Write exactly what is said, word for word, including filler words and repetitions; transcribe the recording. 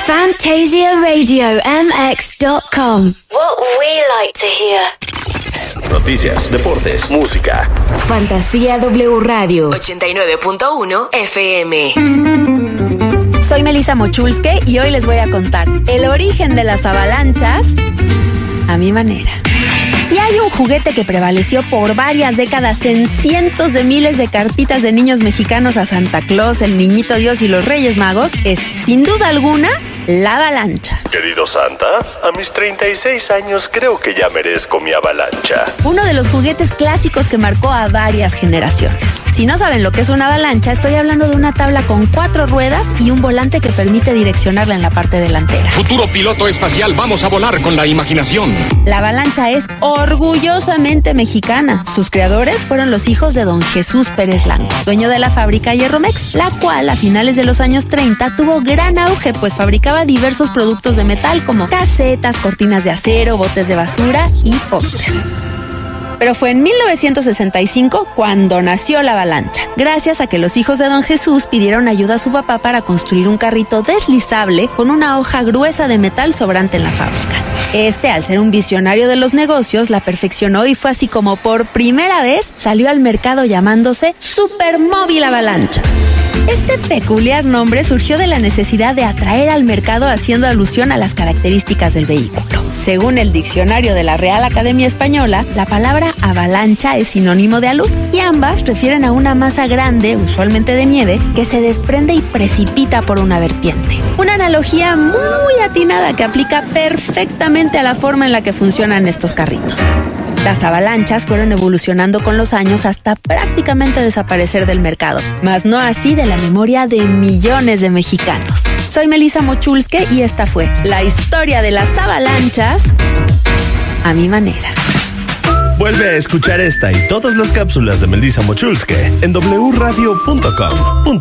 Fantasia Radio M X dot com. What we like to hear. Noticias, deportes, música. Fantasía W Radio ochenta y nueve punto uno F M. Soy Melissa Mochulske y hoy les voy a contar el origen de las avalanchas a mi manera. Si hay un juguete que prevaleció por varias décadas en cientos de miles de cartitas de niños mexicanos a Santa Claus, el Niñito Dios y los Reyes Magos, es sin duda alguna la avalancha. Querido Santa, a mis treinta y seis años creo que ya merezco mi avalancha. Uno de los juguetes clásicos que marcó a varias generaciones. Si no saben lo que es una avalancha, estoy hablando de una tabla con cuatro ruedas y un volante que permite direccionarla en la parte delantera. Futuro piloto espacial, vamos a volar con la imaginación. La avalancha es orgullosamente mexicana. Sus creadores fueron los hijos de don Jesús Pérez Lang, dueño de la fábrica Hierromex, la cual a finales de los años treinta tuvo gran auge, pues fabricaba diversos productos de metal como casetas, cortinas de acero, botes de basura y postres. Pero fue en mil novecientos sesenta y cinco cuando nació la avalancha, gracias a que los hijos de don Jesús pidieron ayuda a su papá para construir un carrito deslizable con una hoja gruesa de metal sobrante en la fábrica. Este, al ser un visionario de los negocios, la perfeccionó y fue así como por primera vez salió al mercado llamándose Supermóvil Avalancha. Este peculiar nombre surgió de la necesidad de atraer al mercado haciendo alusión a las características del vehículo. Según el diccionario de la Real Academia Española, la palabra avalancha es sinónimo de alud y ambas refieren a una masa grande, usualmente de nieve, que se desprende y precipita por una vertiente. Una analogía muy atinada que aplica perfectamente a la forma en la que funcionan estos carritos. Las avalanchas fueron evolucionando con los años hasta prácticamente desaparecer del mercado, mas no así de la memoria de millones de mexicanos. Soy Melissa Mochulske y esta fue la historia de las avalanchas a mi manera. Vuelve a escuchar esta y todas las cápsulas de Melissa Mochulske en doble u radio punto com punto